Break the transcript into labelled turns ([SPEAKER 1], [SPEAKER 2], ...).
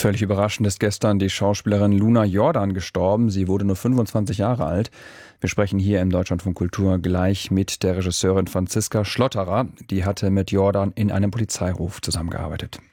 [SPEAKER 1] Völlig überraschend ist gestern die Schauspielerin Luna Jordan gestorben. Sie wurde nur 25 Jahre alt. Wir sprechen hier im Deutschlandfunk Kultur gleich mit der Regisseurin Franziska Schlotterer. Die hatte mit Jordan in einem Polizeiruf zusammengearbeitet.